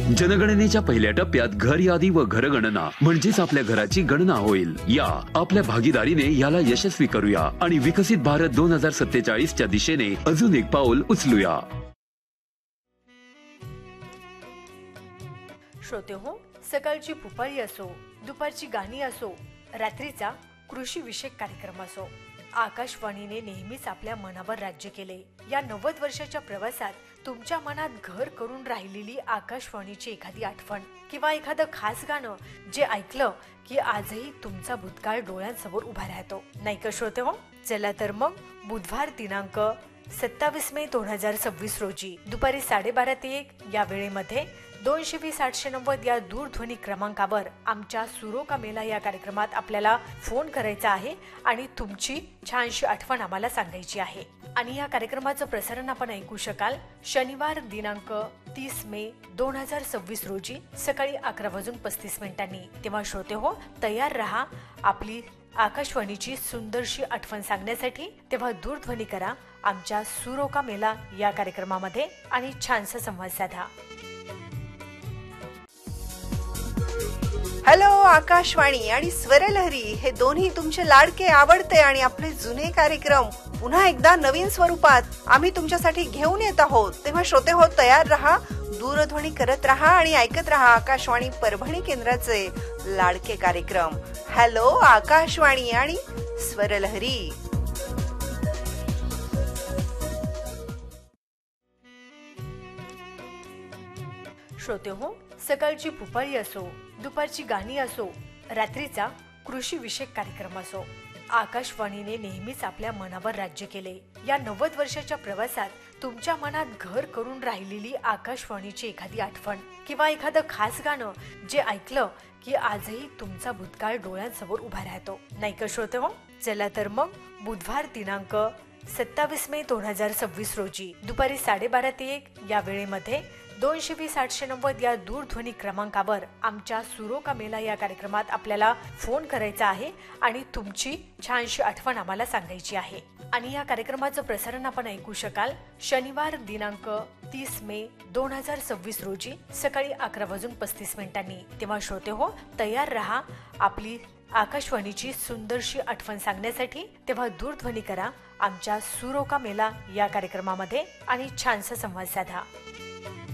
जनगणनेच्या पहिल्या टप्प्यात घर यादी व घरगणना म्हणजेच आपल्या घराची गणना होईल। या आपल्या भागीदारीने याला यशस्वी करूया आणि विकसित भारत 2047 च्या दिशेने अजून एक पाऊल उचलूया। श्रोते हो, सकाळची भुपाळी असो, दुपारची गाणी असो, रात्रीचा कृषी विषयक कार्यक्रम असो, आकाशवाणीने नेहमीच आपल्या मनावर राज्य केले। या 90 वर्षाच्या प्रवासात तुमच्या मनात घर करून राहिलेली आकाशवाणीची एखादी आठवण किंवा एखादं खास गाणं जे ऐकलं की आजही तुमचा भूतकाळ डोळ्यांसमोर उभा राहतो, नाही का श्रोते हो? चला तर मग बुधवार दिनांक 27 मे 2026 रोजी दुपारी 12:30 ते 1 या वेळेमध्ये 220-890 या दूरध्वनी क्रमांकावर आमच्या सुरोका मेला या कार्यक्रमात आपल्याला फोन करायचा आहे आणि तुमची छानशी आठवण आम्हाला सांगायची आहे। आणि या कार्यक्रमाचं प्रसारण आपण ऐकू शकाल शनिवार दिनांक 30 मे 2026 रोजी सकाळी 11:35 तेव्हा श्रोते हो, तयार रहा आपली आकाशवाणीची सुंदरशी आठवण सांगण्यासाठी। तेव्हा दूरध्वनी करा आमच्या सुरोका मेला या कार्यक्रमामध्ये आणि छानसा संवाद साधा। हॅलो, आकाशवाणी आणि स्वरलहरी हे दोन्ही तुमचे लाडके, आवडते आणि आपले जुने कार्यक्रम पुन्हा एकदा नवीन स्वरूपात आम्ही तुमच्यासाठी घेऊन येत आहोत। तेव्हा श्रोते हो, तयार रहा, दूरध्वनी करत रहा आणि ऐकत रहा आकाशवाणी परभणी केंद्राचे लाडके कार्यक्रम हॅलो आकाशवाणी आणि स्वरलहरी। श्रोते हो, सकाळची भुपाळी असो, दुपारची गाणी असो, रात्रीचा कृषी विषयक कार्यक्रम असो, आकाशवाणीने नेहमीच आपल्या मनावर राज्य केले। या 90 वर्षाच्या प्रवासात तुमच्या मनात घर करून राहिलेली आकाशवाणीची एखादी आठवण किंवा एखादं खास गाणं जे ऐकलं की आजही तुमचा भूतकाळ डोळ्यांसमोर उभा राहतो, नाही का श्रोते हो? चला तर मग बुधवार दिनांक 27 मे 2026 रोजी दुपारी 12:30 ते 1 या वेळेमध्ये 220-890 या दूरध्वनी क्रमांकावर आमच्या सुरोका मेला या कार्यक्रमात आपल्याला फोन करायचा आहे आणि तुमची छानशी आठवण आम्हाला सांगायची आहे। आणि या कार्यक्रमाचं प्रसारण आपण ऐकू शकाल शनिवार दिनांक 30 मे 2026 रोजी सकाळी 11:35 तेव्हा श्रोते हो, तयार रहा आपली आकाशवाणीची सुंदरशी आठवण सांगण्यासाठी। तेव्हा दूरध्वनी करा आमच्या सुरोका मेला या कार्यक्रमामध्ये आणि छानसा संवाद साधा।